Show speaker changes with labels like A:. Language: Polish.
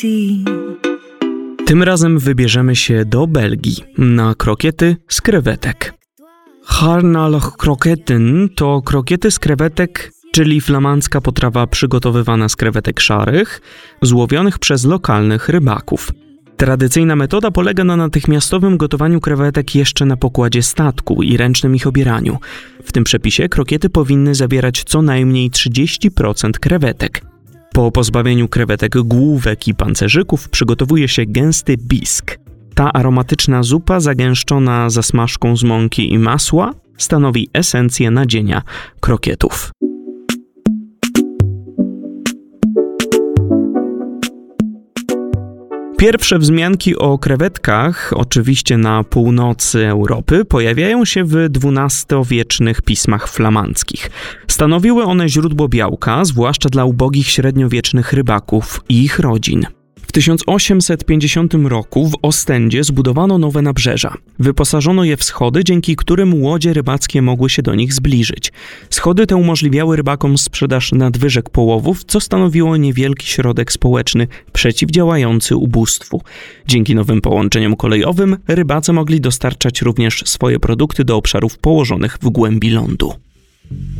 A: Tym razem wybierzemy się do Belgii na krokiety z krewetek. Garnalen to krokiety z krewetek, czyli flamandzka potrawa przygotowywana z krewetek szarych, złowionych przez lokalnych rybaków. Tradycyjna metoda polega na natychmiastowym gotowaniu krewetek jeszcze na pokładzie statku i ręcznym ich obieraniu. W tym przepisie krokiety powinny zawierać co najmniej 30% krewetek. Po pozbawieniu krewetek główek i pancerzyków przygotowuje się gęsty bisk. Ta aromatyczna zupa zagęszczona zasmażką z mąki i masła stanowi esencję nadzienia krokietów. Pierwsze wzmianki o krewetkach, oczywiście na północy Europy, pojawiają się w XII-wiecznych pismach flamandzkich. Stanowiły one źródło białka, zwłaszcza dla ubogich średniowiecznych rybaków i ich rodzin. W 1850 roku w Ostendzie zbudowano nowe nabrzeża. Wyposażono je w schody, dzięki którym łodzie rybackie mogły się do nich zbliżyć. Schody te umożliwiały rybakom sprzedaż nadwyżek połowów, co stanowiło niewielki środek społeczny przeciwdziałający ubóstwu. Dzięki nowym połączeniom kolejowym rybacy mogli dostarczać również swoje produkty do obszarów położonych w głębi lądu.